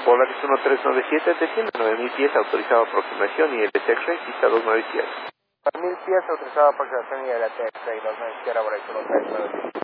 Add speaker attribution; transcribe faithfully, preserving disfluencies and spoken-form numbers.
Speaker 1: Polaris uno tres nueve siete, desciende nueve mil pies, autorizado aproximación y el X-Ray, pista dos nueve siete.
Speaker 2: nueve mil pies, autorizado aproximación y el T X dos nueve izquierda, por ahí, uno tres nueve siete.